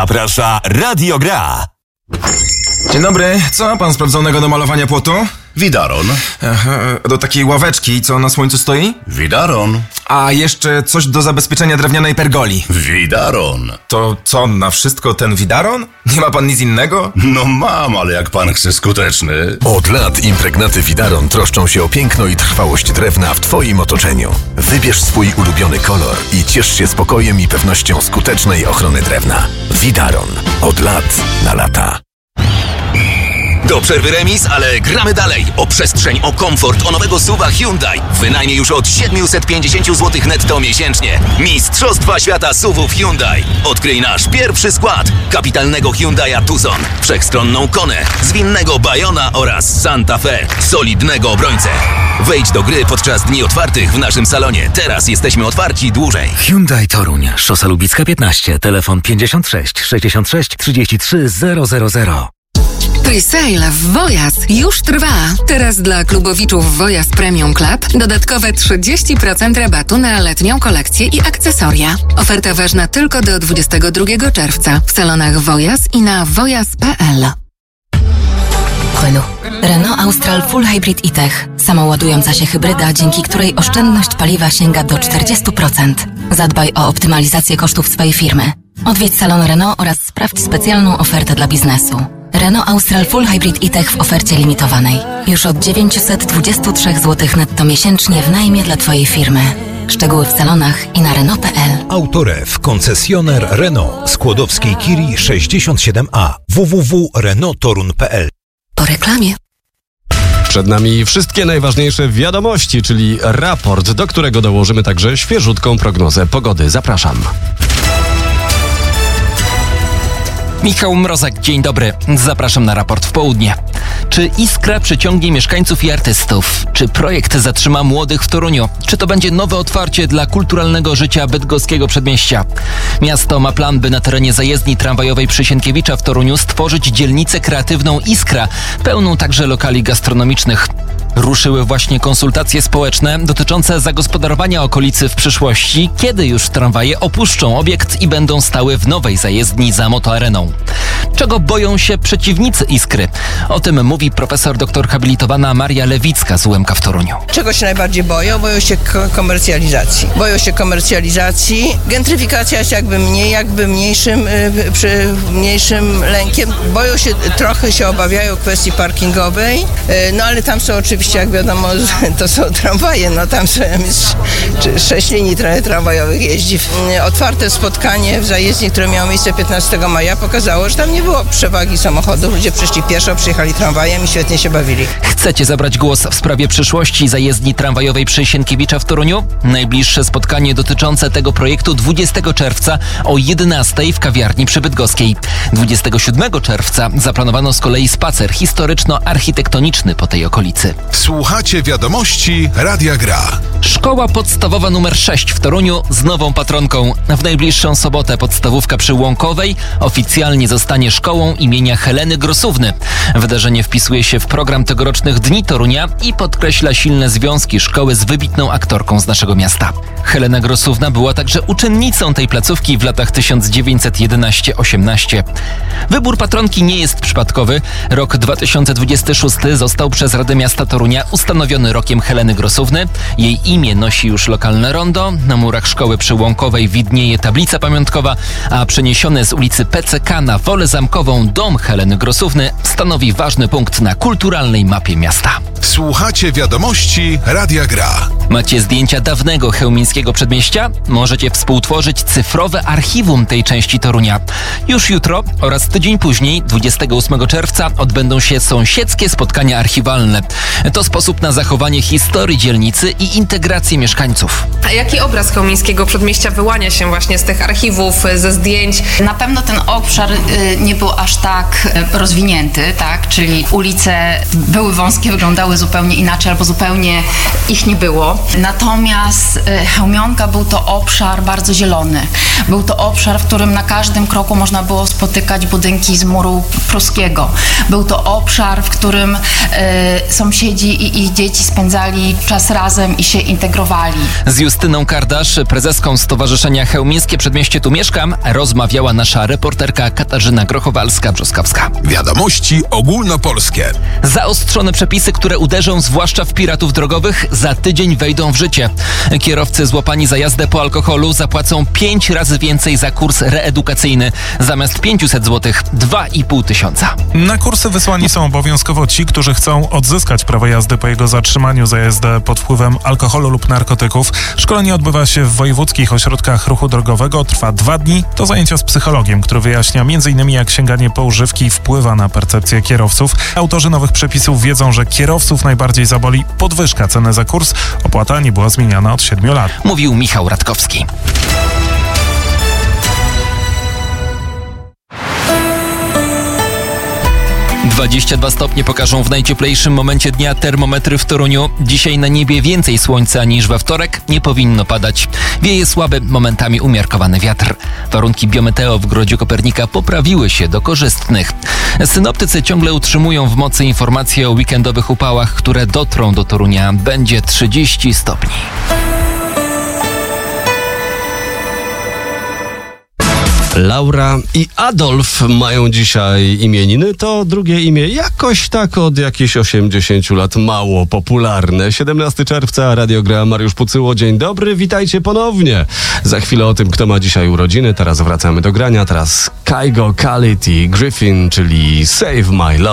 zaprasza Radio Gra. Dzień dobry, co ma pan sprawdzonego do malowania płotu? Widaron. Do takiej ławeczki, co na słońcu stoi? Widaron. A jeszcze coś do zabezpieczenia drewnianej pergoli. Widaron. To co, na wszystko ten widaron? Nie ma pan nic innego? No mam, ale jak pan chce skuteczny. Od lat impregnaty Widaron troszczą się o piękno i trwałość drewna w twoim otoczeniu. Wybierz swój ulubiony kolor i ciesz się spokojem i pewnością skutecznej ochrony drewna. Widaron. Od lat na lata. Do przerwy remis, ale gramy dalej. O przestrzeń, o komfort, o nowego SUV-a Hyundai. Wynajmie już od 750 zł netto miesięcznie. Mistrzostwa świata SUV-ów Hyundai. Odkryj nasz pierwszy skład. Kapitalnego Hyundai'a Tucson, wszechstronną Konę, zwinnego Bayona oraz Santa Fe, solidnego obrońcę. Wejdź do gry podczas dni otwartych w naszym salonie. Teraz jesteśmy otwarci dłużej. Hyundai Toruń, Szosa Lubicka 15, telefon 56 66 33 000. Presale w Wojas już trwa. Teraz dla klubowiczów Wojas Premium Club dodatkowe 30% rabatu na letnią kolekcję i akcesoria. Oferta ważna tylko do 22 czerwca w salonach Wojas i na wojas.pl. Renault Austral Full Hybrid e-Tech. Samoładująca się hybryda, dzięki której oszczędność paliwa sięga do 40%. Zadbaj o optymalizację kosztów swojej firmy. Odwiedź salon Renault oraz sprawdź specjalną ofertę dla biznesu. Renault Austral Full Hybrid e-Tech w ofercie limitowanej. Już od 923 zł netto miesięcznie w najmie dla twojej firmy. Szczegóły w salonach i na Renault.pl. Autorew, koncesjoner Renault, Skłodowskiej Curie 67A, www.renaulttorun.pl. Po reklamie. Przed nami wszystkie najważniejsze wiadomości, czyli raport, do którego dołożymy także świeżutką prognozę pogody. Zapraszam. Michał Mrozek, dzień dobry. Zapraszam na raport w południe. Czy Iskra przyciągnie mieszkańców i artystów? Czy projekt zatrzyma młodych w Toruniu? Czy to będzie nowe otwarcie dla kulturalnego życia bydgoskiego przedmieścia? Miasto ma plan, by na terenie zajezdni tramwajowej przy Sienkiewicza w Toruniu stworzyć dzielnicę kreatywną Iskra, pełną także lokali gastronomicznych. Ruszyły właśnie konsultacje społeczne dotyczące zagospodarowania okolicy w przyszłości, kiedy już tramwaje opuszczą obiekt i będą stały w nowej zajezdni za Motoareną. Czego boją się przeciwnicy Iskry? O tym mówi profesor dr habilitowana Maria Lewicka z UMK w Toruniu. Czego się najbardziej boją? Boją się komercjalizacji. Gentryfikacja jest jakby mniejszym lękiem. Boją się, trochę się obawiają kwestii parkingowej, no ale tam są oczywiście, jak wiadomo, to są tramwaje, no tam są 6 linii tramwajowych jeździ. Otwarte spotkanie w zajezdni, które miało miejsce 15 maja, pokazało, że tam nie było przewagi samochodów. Ludzie przyszli pieszo, przyjechali tramwajem i świetnie się bawili. Chcecie zabrać głos w sprawie przyszłości zajezdni tramwajowej przy Sienkiewicza w Toruniu? Najbliższe spotkanie dotyczące tego projektu 20 czerwca o 11 w kawiarni przy Bydgoskiej. 27 czerwca zaplanowano z kolei spacer historyczno-architektoniczny po tej okolicy. Słuchacie wiadomości Radia Gra. Szkoła podstawowa nr 6 w Toruniu z nową patronką. W najbliższą sobotę podstawówka przy Łąkowej oficjalnie zostanie szkołą imienia Heleny Grosówny. Wydarzenie wpisuje się w program tegorocznych Dni Torunia i podkreśla silne związki szkoły z wybitną aktorką z naszego miasta. Helena Grosówna była także uczennicą tej placówki w latach 1911-18. Wybór patronki nie jest przypadkowy. Rok 2026 został przez Radę Miasta Torunia ustanowiony rokiem Heleny Grosówny. Jej imię nosi już lokalne rondo. Na murach szkoły przy Łąkowej widnieje tablica pamiątkowa, a przeniesiony z ulicy PCK na Wolę Zamkową dom Heleny Grosówny stanowi ważny punkt na kulturalnej mapie miasta. Słuchacie wiadomości Radia Gra. Macie zdjęcia dawnego chełmińskiego przedmieścia? Możecie współtworzyć cyfrowe archiwum tej części Torunia. Już jutro oraz tydzień później, 28 czerwca, odbędą się sąsiedzkie spotkania archiwalne. To sposób na zachowanie historii dzielnicy i integrację mieszkańców. A jaki obraz chełmińskiego przedmieścia wyłania się właśnie z tych archiwów, ze zdjęć? Na pewno ten obszar nie był aż tak rozwinięty, tak? Czyli ulice były wąskie, wyglądały zupełnie inaczej albo zupełnie ich nie było. Natomiast Chełmionka był to obszar bardzo zielony. Był to obszar, w którym na każdym kroku można było spotykać budynki z muru pruskiego. Był to obszar, w którym sąsiedzi i dzieci spędzali czas razem i się integrowali. Z Justyną Kardasz, prezeską Stowarzyszenia Chełmińskie Przedmieście Tu Mieszkam, rozmawiała nasza reporterka Katarzyna Grochowalska-Brzoskowska. Wiadomości ogólnopolskie. Zaostrzone przepisy, które uderzą zwłaszcza w piratów drogowych, za tydzień wejdą w życie. Kierowcy złapani za jazdę po alkoholu zapłacą 5 razy więcej za kurs reedukacyjny. Zamiast 500 zł, 2,5 tysiąca. Na kursy wysłani są obowiązkowo ci, którzy chcą odzyskać prawo jazdy po jego zatrzymaniu za jazdę pod wpływem alkoholu lub narkotyków. Szkolenie odbywa się w wojewódzkich ośrodkach ruchu drogowego. Trwa 2 dni. To zajęcia z psychologiem, który wyjaśnia m.in. jak sięganie po używki wpływa na percepcję kierowców. Autorzy nowych przepisów wiedzą, że kierowców najbardziej zaboli podwyżka ceny za kurs. Opłata nie była zmieniana od 7 lat. Mówił Michał Radkowski. - 22 stopnie pokażą w najcieplejszym momencie dnia termometry w Toruniu. Dzisiaj na niebie więcej słońca niż we wtorek. Nie powinno padać. Wieje słaby, momentami umiarkowany wiatr. Warunki biometeo w Grodziu Kopernika poprawiły się do korzystnych. Synoptycy ciągle utrzymują w mocy informacje o weekendowych upałach, które dotrą do Torunia. Będzie 30 stopni. Laura i Adolf mają dzisiaj imieniny. To drugie imię jakoś tak od jakichś 80 lat mało popularne. 17 czerwca, Radio Gra, Mariusz Pucyło. Dzień dobry, witajcie ponownie. Za chwilę o tym, kto ma dzisiaj urodziny. Teraz wracamy do grania. Teraz Kygo, Khalid i Griffin, czyli Save My Love.